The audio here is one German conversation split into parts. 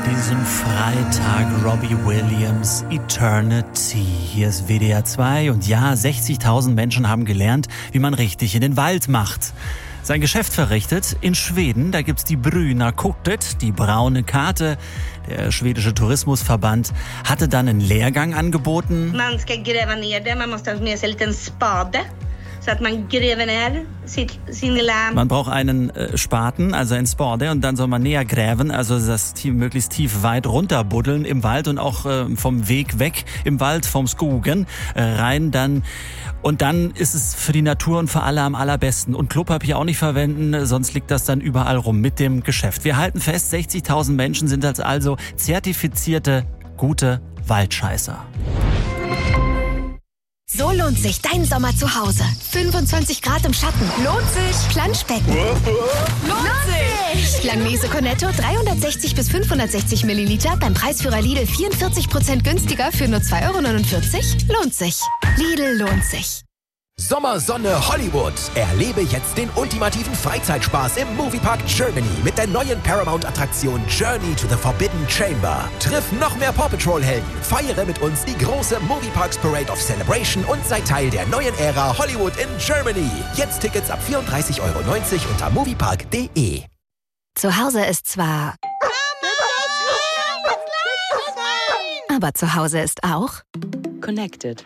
diesem Freitag Robbie Williams, Eternity. Hier ist WDR 2 und ja, 60.000 Menschen haben gelernt, wie man richtig in den Wald macht. Sein Geschäft verrichtet in Schweden, da gibt's die Bruna Kortet, die braune Karte. Der schwedische Tourismusverband hatte dann einen Lehrgang angeboten. Man ska gräva ner det, man måste ha med sig en liten spade. So att man gräver ner sin Lamm. Man braucht einen Spaten, also ein Spade, und dann soll man näher gräben, also das möglichst tief weit runterbuddeln im Wald und auch vom Weg weg im Wald, vom Skogen rein dann. Und dann ist es für die Natur und für alle am allerbesten. Und Klopapier auch nicht verwenden, sonst liegt das dann überall rum mit dem Geschäft. Wir halten fest, 60.000 Menschen sind also zertifizierte, gute Waldscheißer. So lohnt sich dein Sommer zu Hause. 25 Grad im Schatten. Lohnt sich. Planschbecken. Lohnt sich. Langnese Cornetto 360 bis 560 Milliliter beim Preisführer Lidl 44% günstiger für nur 2,49 €. Lohnt sich. Lidl lohnt sich. Sommersonne Hollywood. Erlebe jetzt den ultimativen Freizeitspaß im Moviepark Germany mit der neuen Paramount-Attraktion Journey to the Forbidden Chamber. Triff noch mehr Paw Patrol-Helden, feiere mit uns die große Movieparks Parade of Celebration und sei Teil der neuen Ära Hollywood in Germany. Jetzt Tickets ab 34,90 € unter moviepark.de. Zu Hause ist zwar... aber zu Hause ist auch... Connected.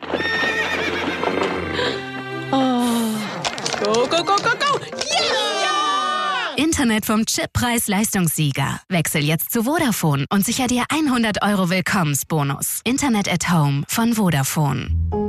Go, go, go, go, go! Yeah! Internet vom Chip-Preis-Leistungssieger. Wechsel jetzt zu Vodafone und sicher dir 100 € Willkommensbonus. Internet at Home von Vodafone.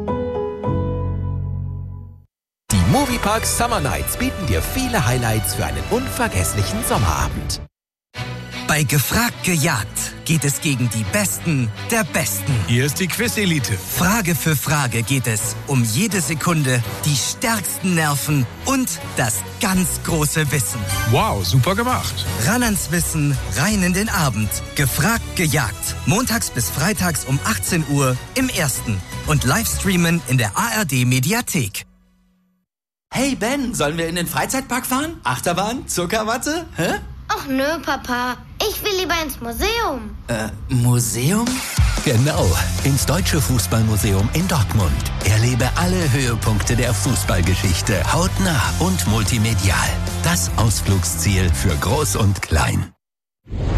Die Moviepark Summer Nights bieten dir viele Highlights für einen unvergesslichen Sommerabend. Bei Gefragt gejagt geht es gegen die Besten der Besten. Hier ist die Quiz-Elite. Frage für Frage geht es um jede Sekunde, die stärksten Nerven und das ganz große Wissen. Wow, super gemacht. Ran ans Wissen, rein in den Abend. Gefragt gejagt. Montags bis freitags um 18 Uhr im Ersten. Und Livestreamen in der ARD-Mediathek. Hey Ben, sollen wir in den Freizeitpark fahren? Achterbahn? Zuckerwatte? Hä? Ach nö, Papa. Ich will lieber ins Museum. Museum? Genau, ins Deutsche Fußballmuseum in Dortmund. Erlebe alle Höhepunkte der Fußballgeschichte hautnah und multimedial. Das Ausflugsziel für Groß und Klein.